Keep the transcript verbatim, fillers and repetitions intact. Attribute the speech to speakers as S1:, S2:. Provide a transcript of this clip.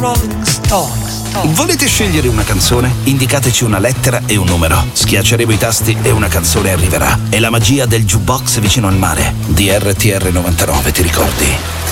S1: Rolling Stones.
S2: Volete scegliere una canzone? Indicateci una lettera e un numero. Schiacceremo i tasti e una canzone arriverà. È la magia del jukebox vicino al mare. D R T R novantanove, ti ricordi?